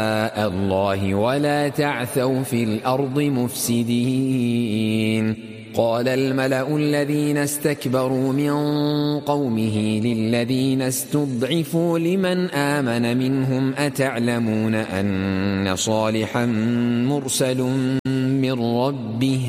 الله ولا تعثوا في الأرض مفسدين. قال الملأ الذين استكبروا من قومه للذين استضعفوا لمن آمن منهم أتعلمون أن صالحا مرسل من ربه